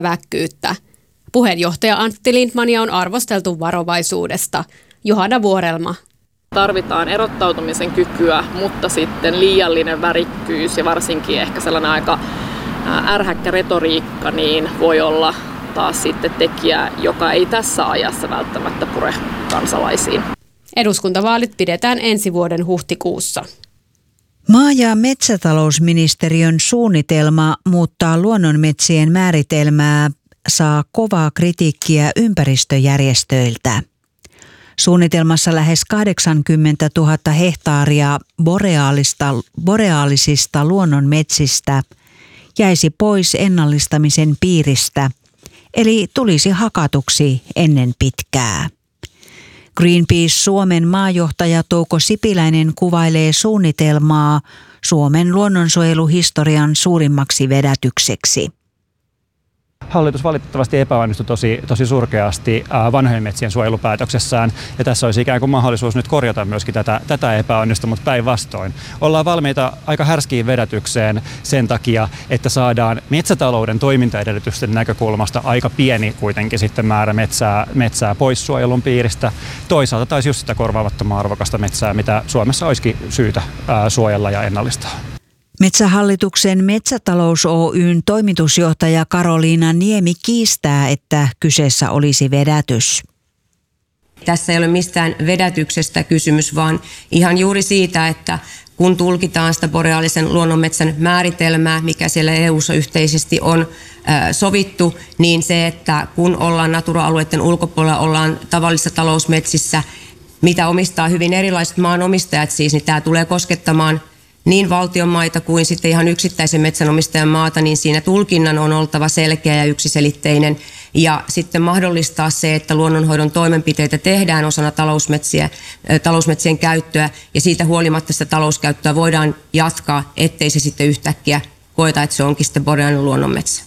väkkyyttä. Puheenjohtaja Antti Lindtmania on arvosteltu varovaisuudesta. Johanna Vuorelma. Tarvitaan erottautumisen kykyä, mutta sitten liiallinen värikkyys ja varsinkin ehkä sellainen aika ärhäkkä retoriikka niin voi olla taas sitten tekijä, joka ei tässä ajassa välttämättä pure kansalaisiin. Eduskuntavaalit pidetään ensi vuoden huhtikuussa. Maa- ja metsätalousministeriön suunnitelma muuttaa luonnonmetsien määritelmää saa kovaa kritiikkiä ympäristöjärjestöiltä. Suunnitelmassa lähes 80 000 hehtaaria boreaalisista luonnonmetsistä jäisi pois ennallistamisen piiristä, eli tulisi hakatuksi ennen pitkää. Greenpeace Suomen maajohtaja Touko Sipiläinen kuvailee suunnitelmaa Suomen luonnonsuojeluhistorian suurimmaksi vedätykseksi. Hallitus valitettavasti epäonnistui tosi surkeasti vanhojen metsien suojelupäätöksessään, ja tässä olisi ikään kuin mahdollisuus nyt korjata myöskin tätä epäonnistumutta päinvastoin. Ollaan valmiita aika härskiin vedätykseen sen takia, että saadaan metsätalouden toimintaedellytysten näkökulmasta aika pieni kuitenkin sitten määrä metsää pois suojelun piiristä. Toisaalta taisi just sitä korvaamattoman arvokasta metsää, mitä Suomessa olisikin syytä suojella ja ennallistaa. Metsähallituksen Metsätalous Oyn toimitusjohtaja Karoliina Niemi kiistää, että kyseessä olisi vedätys. Tässä ei ole mistään vedätyksestä kysymys, vaan ihan juuri siitä, että kun tulkitaan sitä boreaalisen luonnonmetsän määritelmää, mikä siellä EU:ssa yhteisesti on sovittu, niin se, että kun ollaan Natura-alueiden ulkopuolella, ollaan tavallisissa talousmetsissä, mitä omistaa hyvin erilaiset maanomistajat siis, niin tämä tulee koskettamaan niin valtion maita kuin sitten ihan yksittäisen metsänomistajan maata, niin siinä tulkinnan on oltava selkeä ja yksiselitteinen. Ja sitten mahdollistaa se, että luonnonhoidon toimenpiteitä tehdään osana talousmetsien käyttöä, ja siitä huolimatta sitä talouskäyttöä voidaan jatkaa, ettei se sitten yhtäkkiä koeta, että se onkin sitten boreaalinen luonnonmetsä.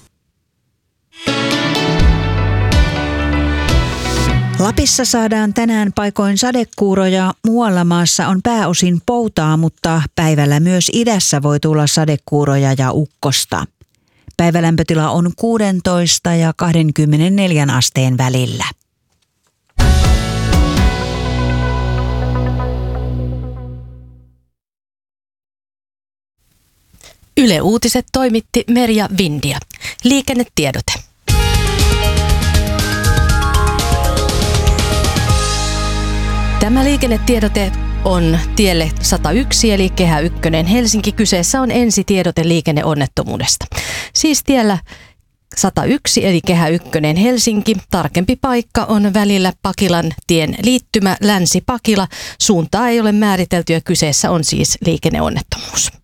Lapissa saadaan tänään paikoin sadekuuroja, muualla maassa on pääosin poutaa, mutta päivällä myös idässä voi tulla sadekuuroja ja ukkosta. Päivälämpötila on 16 ja 24 asteen välillä. Yle Uutiset toimitti Merja Vindia. Liikennetiedote. Tämä liikennetiedote on tielle 101 eli Kehä 1 Helsinki. Kyseessä on ensitiedote liikenneonnettomuudesta. Siis tiellä 101 eli Kehä 1 Helsinki. Tarkempi paikka on välillä Pakilan tien liittymä Länsi-Pakila. Suuntaa ei ole määritelty ja kyseessä on siis liikenneonnettomuus.